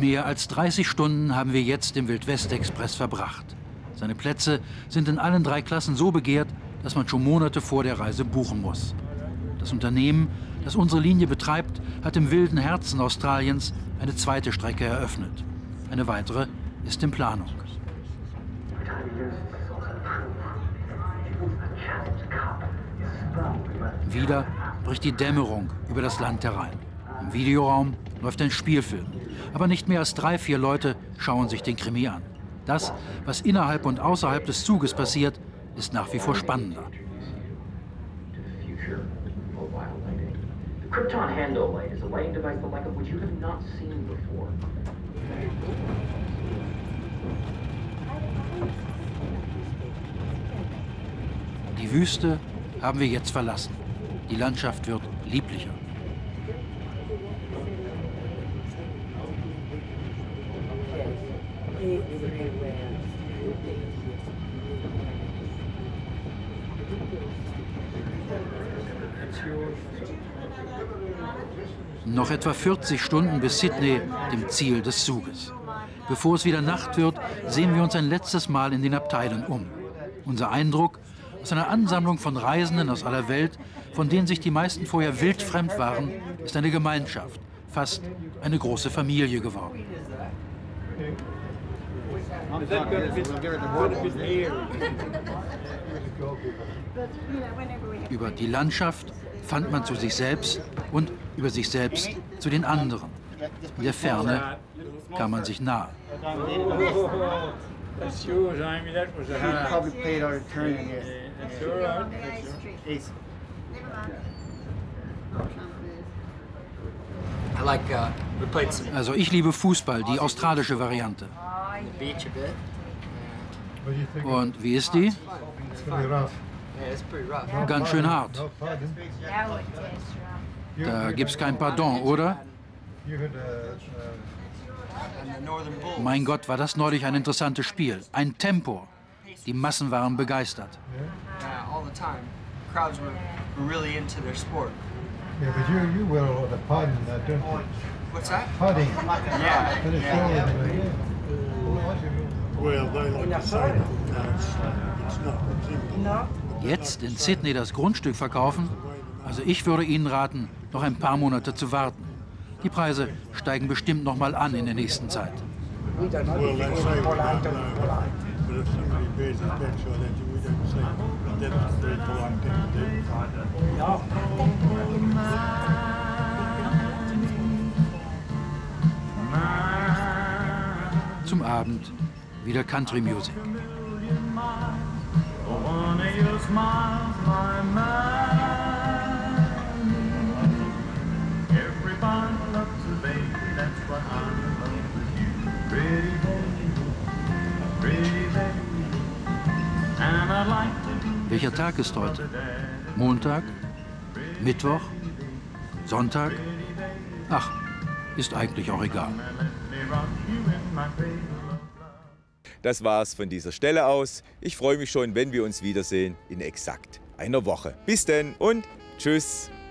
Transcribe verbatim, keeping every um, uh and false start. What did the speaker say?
Mehr als dreißig Stunden haben wir jetzt im Wildwest-Express verbracht. Seine Plätze sind in allen drei Klassen so begehrt, dass man schon Monate vor der Reise buchen muss. Das Unternehmen, das unsere Linie betreibt, hat im wilden Herzen Australiens eine zweite Strecke eröffnet. Eine weitere ist in Planung. Wieder bricht die Dämmerung über das Land herein. Im Videoraum läuft ein Spielfilm. Aber nicht mehr als drei, vier Leute schauen sich den Krimi an. Das, was innerhalb und außerhalb des Zuges passiert, ist nach wie vor spannender. Die Wüste haben wir jetzt verlassen. Die Landschaft wird lieblicher. Noch etwa vierzig Stunden bis Sydney, dem Ziel des Zuges. Bevor es wieder Nacht wird, sehen wir uns ein letztes Mal in den Abteilen um. Unser Eindruck aus einer Ansammlung von Reisenden aus aller Welt, von denen sich die meisten vorher wildfremd waren, ist eine Gemeinschaft, fast eine große Familie geworden. Über die Landschaft fand man zu sich selbst und über sich selbst zu den anderen. In der Ferne kam man sich nahe. Also ich liebe Fußball, die australische Variante. Und wie ist die? Ganz schön hart. Da gibt's kein Pardon, oder? Mein Gott, war das neulich ein interessantes Spiel. Ein Tempo. Die Massen waren begeistert. Jetzt in Sydney das Grundstück verkaufen? Also ich würde Ihnen raten, noch ein paar Monate zu warten. Die Preise steigen bestimmt noch mal an in der nächsten Zeit. Zum Abend wieder Country Music. Welcher Tag ist heute? Montag? Mittwoch? Sonntag? Ach, ist eigentlich auch egal. Das war's von dieser Stelle aus. Ich freue mich schon, wenn wir uns wiedersehen in exakt einer Woche. Bis denn und tschüss.